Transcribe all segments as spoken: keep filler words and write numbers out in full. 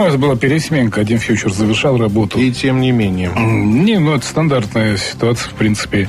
Это была пересменка, один фьючер завершал работу. И тем не менее. Не, ну это стандартная ситуация, в принципе.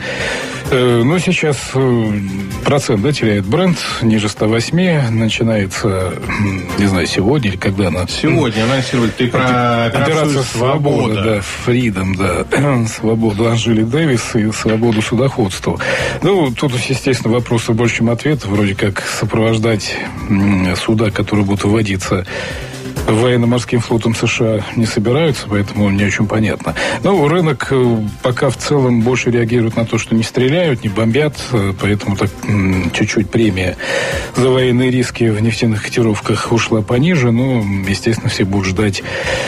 Но сейчас процент, да, теряет бренд ниже ста восьми. Начинается, не знаю, сегодня или когда она... Сегодня анонсировали. Ты про операцию «Свобода». «Свобода». Да, «Фридом», да. «Свободу» Анжели Дэвис и «Свободу судоходству». Ну, тут, естественно, вопросы больше, чем ответ. Вроде как сопровождать суда, которые будут вводиться военно-морским флотом США, не собираются, поэтому не очень понятно. Но рынок пока в целом больше реагирует на то, что не стреляют, не бомбят, поэтому так чуть-чуть премия за военные риски в нефтяных котировках ушла пониже, но, естественно, все будут ждать,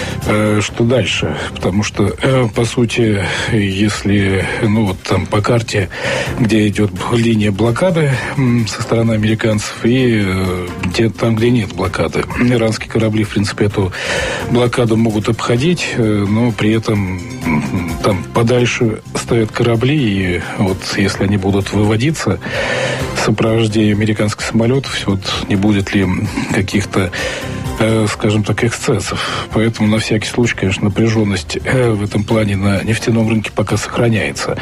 что дальше, потому что, по сути, если, ну, вот там по карте, где идет линия блокады со стороны американцев, и там, где нет блокады, иранские корабли, в принципе, эту блокаду могут обходить, но при этом там подальше стоят корабли, и вот если они будут выводиться в сопровождении американских самолетов, вот не будет ли каких-то, скажем так, эксцессов. Поэтому на всякий случай, конечно, напряженность в этом плане на нефтяном рынке пока сохраняется.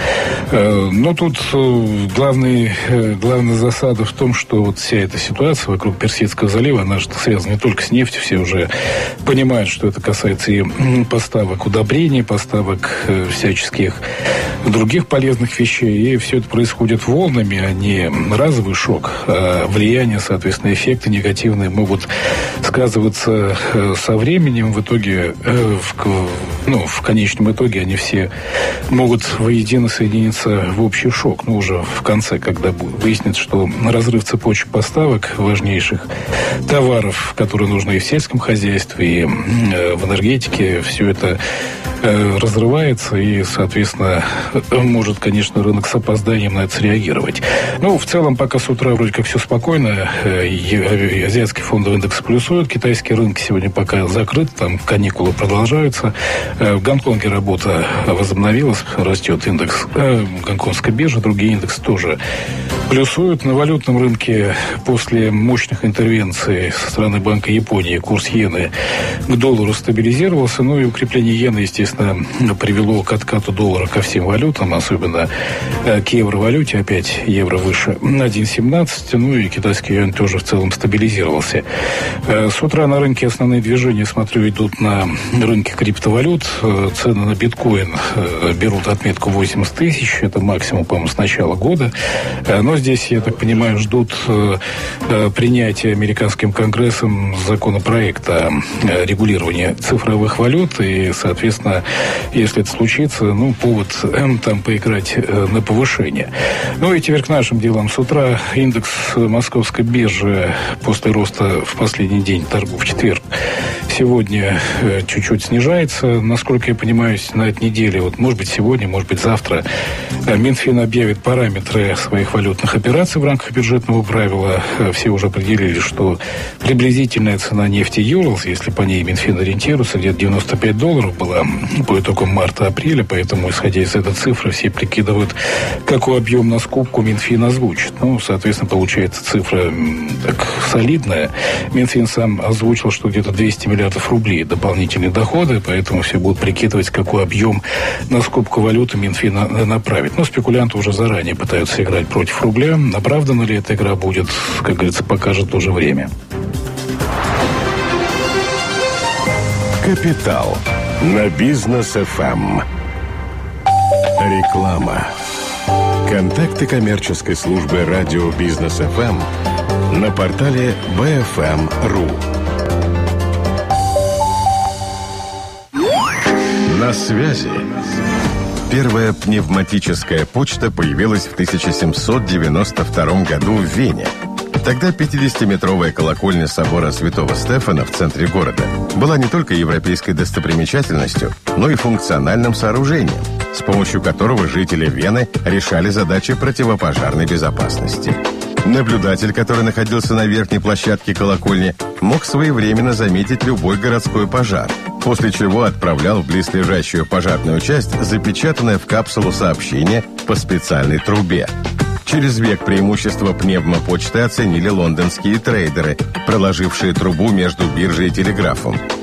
Но тут главный, главная засада в том, что вот вся эта ситуация вокруг Персидского залива, она же связана не только с нефтью, все уже понимают, что это касается и поставок удобрений, поставок всяческих других полезных вещей, и все это происходит волнами, а не разовый шок. А влияние, соответственно, эффекты негативные могут сказываться со временем. В итоге, в, ну, в конечном итоге они все могут воедино соединиться в общий шок. Ну, уже в конце, когда выяснится, что разрыв цепочек поставок важнейших товаров, которые нужны и в сельском хозяйстве, и в энергетике, все это разрывается, и, соответственно, может, конечно, рынок с опозданием на это среагировать. Ну, в целом, пока с утра вроде как все спокойно. Азиатский фондовый индекс плюсует, китайские рынки сегодня пока закрыты, там каникулы продолжаются. В Гонконге работа возобновилась, растет индекс гонконгской биржи, другие индексы тоже плюсуют. На валютном рынке после мощных интервенций со стороны Банка Японии курс иены к доллару стабилизировался, ну и укрепление иены, естественно, привело к откату доллара ко всем валютам, особенно к евровалюте, опять евро выше один семнадцать, ну и китайский юань тоже в целом стабилизировался. С утра на рынке основные движения, смотрю, идут на рынке криптовалют. Цены на биткоин берут отметку восемьдесят тысяч, это максимум, по-моему, с начала года. Но здесь, я так понимаю, ждут принятия американским конгрессом законопроекта регулирования цифровых валют, и, соответственно, если это случится, ну, повод там поиграть на повышение. Ну и теперь к нашим делам. С утра индекс московской биржи после роста в последний день торгов в четверг сегодня чуть-чуть снижается. Насколько я понимаю, на этой неделе, вот, может быть, сегодня, может быть, завтра Минфин объявит параметры своих валютных операций в рамках бюджетного правила. Все уже определили, что приблизительная цена нефти Юрлс, если по ней Минфин ориентируется, где-то девяносто пять долларов была по итогам марта-апреля, поэтому, исходя из этой цифры, все прикидывают, какой объем на скупку Минфин озвучит. Ну, соответственно, получается цифра так солидная. Минфин сам озвучил, что где-то двести миллиардов рублей дополнительные доходы, поэтому все будут прикидывать, какой объем на скупку валюты Минфин направит. Но спекулянты уже заранее пытаются играть против рубля. Оправдана ли эта игра будет, как говорится, покажет тоже время. Капитал на Бизнес эф эм. Реклама. Контакты коммерческой службы радио Бизнес эф эм на портале би эф эм точка ру. На связи. Первая пневматическая почта появилась в тысяча семьсот девяносто втором году в Вене. Тогда пятидесятиметровая колокольня собора Святого Стефана в центре города была не только европейской достопримечательностью, но и функциональным сооружением, с помощью которого жители Вены решали задачи противопожарной безопасности. Наблюдатель, который находился на верхней площадке колокольни, мог своевременно заметить любой городской пожар, после чего отправлял в близлежащую пожарную часть запечатанное в капсулу сообщение по специальной трубе. Через век преимущество пневмопочты оценили лондонские трейдеры, проложившие трубу между биржей и телеграфом.